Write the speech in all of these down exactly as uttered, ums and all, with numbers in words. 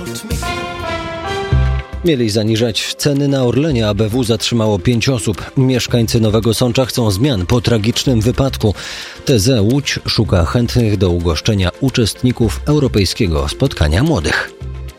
Mieli zaniżać ceny na Orlenie, a B W zatrzymało pięć osób. Mieszkańcy Nowego Sącza chcą zmian po tragicznym wypadku. T Z Łódź szuka chętnych do ugoszczenia uczestników Europejskiego Spotkania Młodych.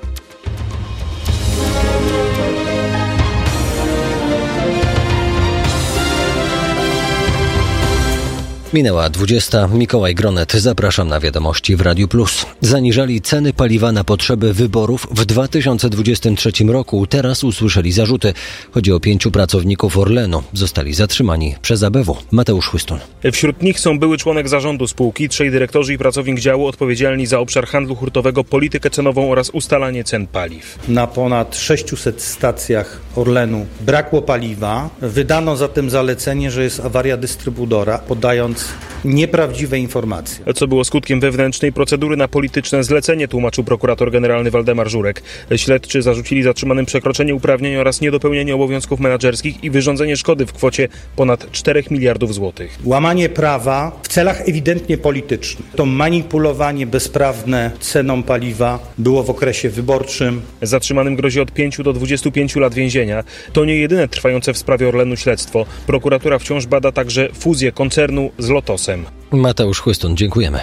Minęła dwudziesta. Mikołaj Gronet. Zapraszam na wiadomości w Radiu Plus. Zaniżali ceny paliwa na potrzeby wyborów w dwa tysiące dwudziestym trzecim roku. Teraz usłyszeli zarzuty. Chodzi o pięciu pracowników Orlenu. Zostali zatrzymani przez A B W. Mateusz Chłystun. Wśród nich są były członek zarządu spółki, trzej dyrektorzy i pracownik działu odpowiedzialni za obszar handlu hurtowego, politykę cenową oraz ustalanie cen paliw. Na ponad sześciuset stacjach Orlenu brakło paliwa. Wydano zatem zalecenie, że jest awaria dystrybutora, podając nieprawdziwe informacje. Co było skutkiem wewnętrznej procedury na polityczne zlecenie, tłumaczył prokurator generalny Waldemar Żurek. Śledczy zarzucili zatrzymanym przekroczenie uprawnień oraz niedopełnienie obowiązków menedżerskich i wyrządzenie szkody w kwocie ponad czterech miliardów złotych. Łamanie prawa w celach ewidentnie politycznych. To manipulowanie bezprawne ceną paliwa było w okresie wyborczym. Zatrzymanym grozi od pięciu do dwudziestu pięciu lat więzienia. To nie jedyne trwające w sprawie Orlenu śledztwo. Prokuratura wciąż bada także fuzję koncernu z Lotosem. Mateusz Chłystun, dziękujemy.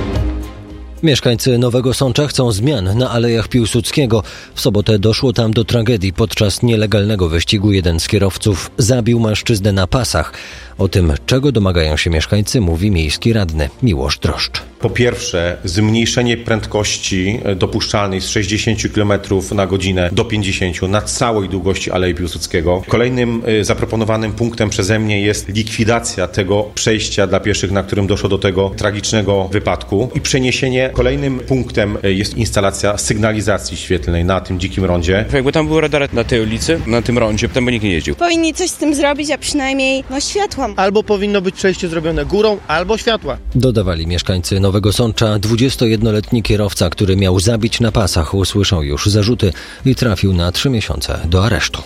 Mieszkańcy Nowego Sącza chcą zmian na Alejach Piłsudskiego. W sobotę doszło tam do tragedii. Podczas nielegalnego wyścigu jeden z kierowców zabił mężczyznę na pasach. O tym, czego domagają się mieszkańcy, mówi miejski radny Miłosz Droszcz. Po pierwsze, zmniejszenie prędkości dopuszczalnej z sześćdziesięciu kilometrów na godzinę do pięćdziesięciu na całej długości Alei Piłsudskiego. Kolejnym zaproponowanym punktem przeze mnie jest likwidacja tego przejścia dla pieszych, na którym doszło do tego tragicznego wypadku i przeniesienie. Kolejnym punktem jest instalacja sygnalizacji świetlnej na tym dzikim rondzie. Jakby tam był radar na tej ulicy, na tym rondzie, tam by nikt nie jeździł. Powinni coś z tym zrobić, a przynajmniej no światła. Albo powinno być przejście zrobione górą, albo światła. Dodawali mieszkańcy Nowego Sącza. dwudziestojednoletni kierowca, który miał zabić na pasach, usłyszał już zarzuty i trafił na trzy miesiące do aresztu.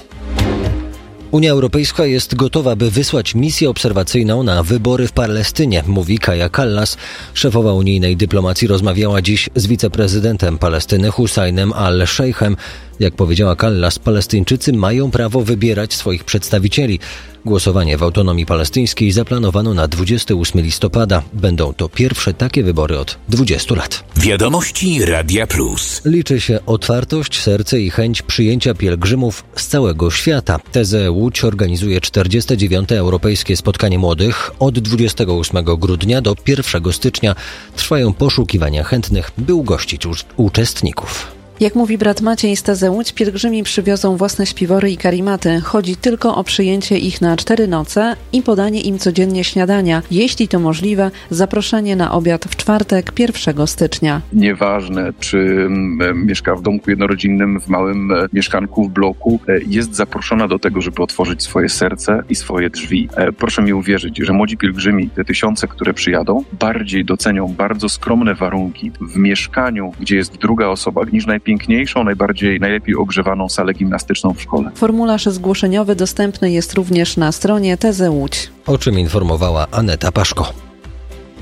Unia Europejska jest gotowa, by wysłać misję obserwacyjną na wybory w Palestynie, mówi Kaja Kallas. Szefowa unijnej dyplomacji rozmawiała dziś z wiceprezydentem Palestyny Husajnem al-Szejchem. Jak powiedziała Kallas, Palestyńczycy mają prawo wybierać swoich przedstawicieli. Głosowanie w autonomii palestyńskiej zaplanowano na dwudziestego ósmego listopada. Będą to pierwsze takie wybory od dwudziestu lat. Wiadomości Radia Plus. Liczy się otwartość, serce i chęć przyjęcia pielgrzymów z całego świata. T Z Łódź organizuje czterdzieste dziewiąte Europejskie Spotkanie Młodych. Od dwudziestego ósmego grudnia do pierwszego stycznia trwają poszukiwania chętnych, by ugościć u- uczestników. Jak mówi brat Maciej z T Z Łódź, pielgrzymi przywiozą własne śpiwory i karimaty. Chodzi tylko o przyjęcie ich na cztery noce i podanie im codziennie śniadania. Jeśli to możliwe, zaproszenie na obiad w czwartek, pierwszego stycznia. Nieważne, czy mieszka w domku jednorodzinnym, w małym mieszkanku, w bloku, jest zaproszona do tego, żeby otworzyć swoje serce i swoje drzwi. Proszę mi uwierzyć, że młodzi pielgrzymi, te tysiące, które przyjadą, bardziej docenią bardzo skromne warunki w mieszkaniu, gdzie jest druga osoba, niż najpierw piękniejszą, najbardziej, najlepiej ogrzewaną salę gimnastyczną w szkole. Formularz zgłoszeniowy dostępny jest również na stronie T Z Łódź. O czym informowała Aneta Paszko.